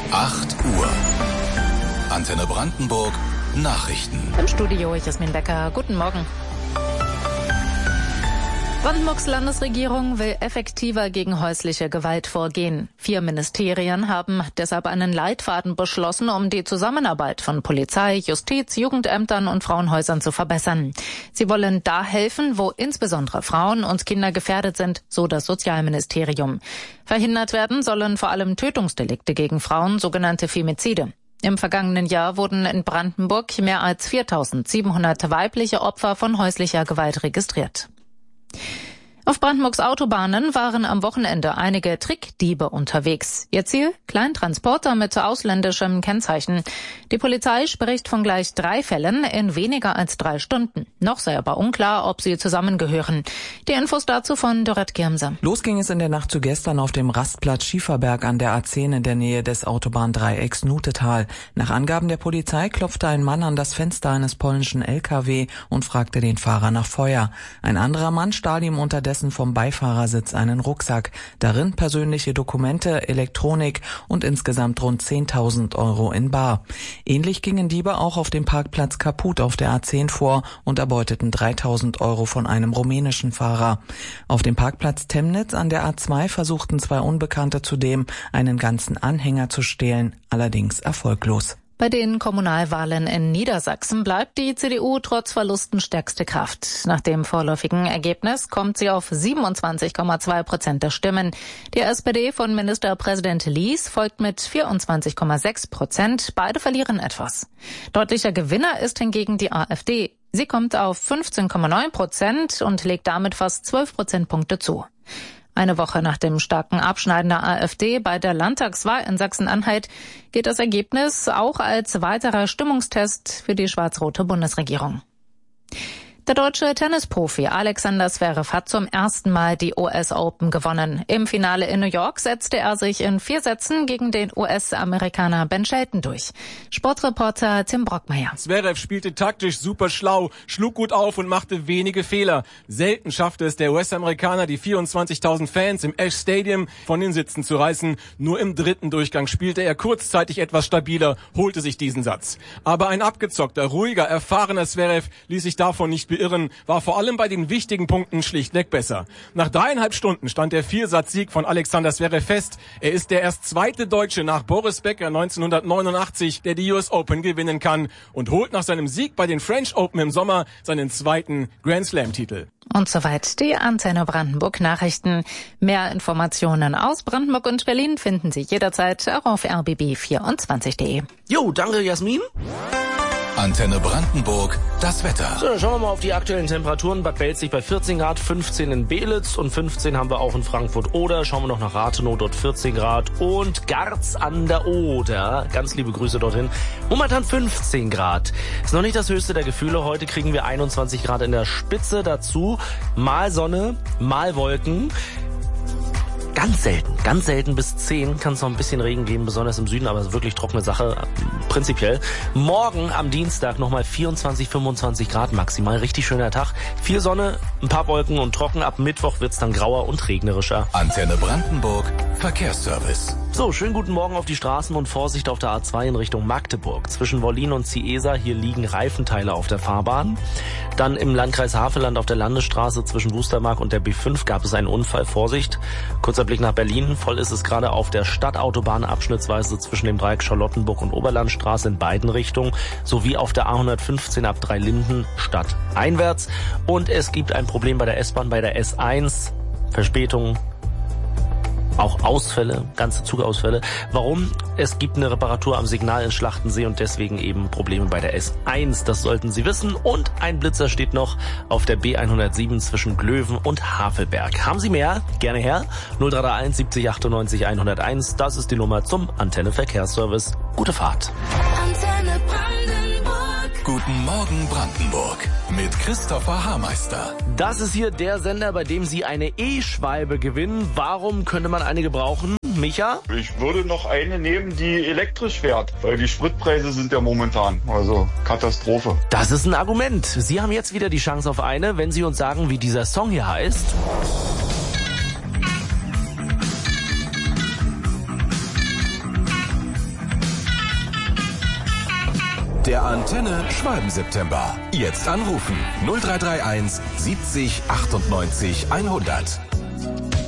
8 Uhr. Antenne Brandenburg. Nachrichten. Im Studio Jasmin Becker. Guten Morgen. Brandenburgs Landesregierung will effektiver gegen häusliche Gewalt vorgehen. 4 Ministerien haben deshalb einen Leitfaden beschlossen, um die Zusammenarbeit von Polizei, Justiz, Jugendämtern und Frauenhäusern zu verbessern. Sie wollen da helfen, wo insbesondere Frauen und Kinder gefährdet sind, so das Sozialministerium. Verhindert werden sollen vor allem Tötungsdelikte gegen Frauen, sogenannte Femizide. Im vergangenen Jahr wurden in Brandenburg mehr als 4.700 weibliche Opfer von häuslicher Gewalt registriert. Auf Brandenburgs Autobahnen waren am Wochenende einige Trickdiebe unterwegs. Ihr Ziel? Kleintransporter mit ausländischem Kennzeichen. Die Polizei spricht von gleich 3 Fällen in weniger als 3 Stunden. Noch sei aber unklar, ob sie zusammengehören. Die Infos dazu von Dorette Kirmse. Los ging es in der Nacht zu gestern auf dem Rastplatz Schieferberg an der A10 in der Nähe des Autobahndreiecks Nutetal. Nach Angaben der Polizei klopfte ein Mann an das Fenster eines polnischen LKW und fragte den Fahrer nach Feuer. Ein anderer Mann stahl ihm unterdessen vom Beifahrersitz einen Rucksack. Darin persönliche Dokumente, Elektronik und insgesamt rund 10.000 Euro in bar. Ähnlich gingen Diebe auch auf dem Parkplatz Kaput auf der A10 vor und erbeuteten 3.000 Euro von einem rumänischen Fahrer. Auf dem Parkplatz Temnitz an der A2 versuchten 2 Unbekannte zudem, einen ganzen Anhänger zu stehlen, allerdings erfolglos. Bei den Kommunalwahlen in Niedersachsen bleibt die CDU trotz Verlusten stärkste Kraft. Nach dem vorläufigen Ergebnis kommt sie auf 27,2% der Stimmen. Die SPD von Ministerpräsident Lies folgt mit 24,6%. Beide verlieren etwas. Deutlicher Gewinner ist hingegen die AfD. Sie kommt auf 15,9% und legt damit fast 12 Prozentpunkte zu. Eine Woche nach dem starken Abschneiden der AfD bei der Landtagswahl in Sachsen-Anhalt geht das Ergebnis auch als weiterer Stimmungstest für die schwarz-rote Bundesregierung. Der deutsche Tennisprofi Alexander Zverev hat zum ersten Mal die US Open gewonnen. Im Finale in New York setzte er sich in 4 Sätzen gegen den US-Amerikaner Ben Shelton durch. Sportreporter Tim Brockmeier. Zverev spielte taktisch super schlau, schlug gut auf und machte wenige Fehler. Selten schaffte es der US-Amerikaner, die 24.000 Fans im Ash Stadium von den Sitzen zu reißen. Nur im 3. Durchgang spielte er kurzzeitig etwas stabiler, holte sich diesen Satz. Aber ein abgezockter, ruhiger, erfahrener Zverev ließ sich davon nicht beirren, war vor allem bei den wichtigen Punkten schlichtweg besser. Nach 3,5 Stunden stand der 4-Satz-Sieg von Alexander Zverev fest. Er ist der erst 2. Deutsche nach Boris Becker 1989, der die US Open gewinnen kann und holt nach seinem Sieg bei den French Open im Sommer seinen 2. Grand Slam-Titel. Und soweit die Antenne Brandenburg Nachrichten. Mehr Informationen aus Brandenburg und Berlin finden Sie jederzeit auch auf rbb24.de. Jo, danke Jasmin. Antenne Brandenburg, das Wetter. So, dann schauen wir mal auf die aktuellen Temperaturen. Bad Belzig bei 14 Grad, 15 in Belitz und 15 haben wir auch in Frankfurt-Oder. Schauen wir noch nach Rathenow, dort 14 Grad und Garz an der Oder. Ganz liebe Grüße dorthin. Momentan 15 Grad. Ist noch nicht das höchste der Gefühle. Heute kriegen wir 21 Grad in der Spitze dazu. Mal Sonne, mal Wolken. Ganz selten bis 10 kann es noch ein bisschen Regen geben, besonders im Süden, aber es ist wirklich trockene Sache, prinzipiell. Morgen am Dienstag nochmal 24, 25 Grad maximal, richtig schöner Tag. Viel Sonne, ein paar Wolken und trocken. Ab Mittwoch wird's dann grauer und regnerischer. Antenne Brandenburg, Verkehrsservice. So, schönen guten Morgen auf die Straßen und Vorsicht auf der A2 in Richtung Magdeburg. Zwischen Wollin und Ciesa, hier liegen Reifenteile auf der Fahrbahn. Dann im Landkreis Havelland auf der Landesstraße zwischen Wustermark und der B5 gab es einen Unfall. Vorsicht. Kurzer Blick nach Berlin. Voll ist es gerade auf der Stadtautobahn abschnittsweise zwischen dem Dreieck Charlottenburg und Oberlandstraße in beiden Richtungen, sowie auf der A115 ab Dreilinden stadteinwärts. Und es gibt ein Problem bei der S-Bahn, bei der S1. Verspätungen. Auch Ausfälle, ganze Zugausfälle. Warum? Es gibt eine Reparatur am Signal in Schlachtensee und deswegen eben Probleme bei der S1. Das sollten Sie wissen. Und ein Blitzer steht noch auf der B107 zwischen Glöwen und Havelberg. Haben Sie mehr? Gerne her. 0331 70 98 101. Das ist die Nummer zum Antenne Verkehrsservice. Gute Fahrt. Antenne Brandenburg. Guten Morgen Brandenburg mit Christopher Haarmeister. Das ist hier der Sender, bei dem Sie eine E-Schwalbe gewinnen. Warum könnte man eine gebrauchen? Micha? Ich würde noch eine nehmen, die elektrisch fährt, weil die Spritpreise sind ja momentan, also Katastrophe. Das ist ein Argument. Sie haben jetzt wieder die Chance auf eine, wenn Sie uns sagen, wie dieser Song hier heißt. Der Antenne Schwalben-September. Jetzt anrufen 0331 70 98 100.